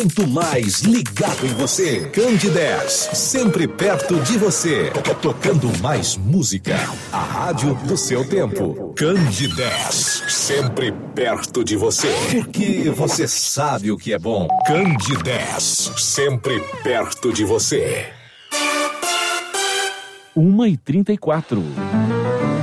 muito mais ligado em você. Candidez, sempre perto de você. Tocando mais música. A rádio do seu tempo. Candidez, sempre perto de você. Porque você sabe o que é bom. Candidez, sempre perto de você. 1h34.